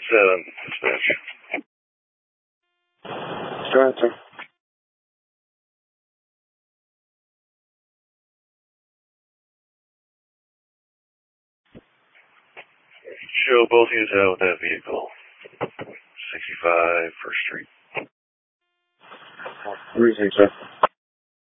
7, dispatch. Go ahead, sir. Show both units out with that vehicle. 65 First Street. Everything, sir.